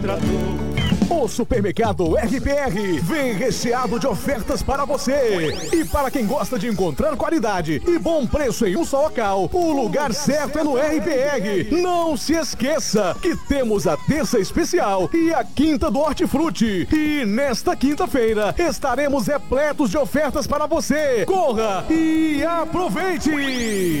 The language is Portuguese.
O supermercado RPR vem recheado de ofertas para você. E para quem gosta de encontrar qualidade e bom preço em um só local, o lugar certo é no RPR. Não se esqueça que temos a terça especial e a quinta do Hortifruti. E nesta quinta-feira estaremos repletos de ofertas para você. Corra e aproveite!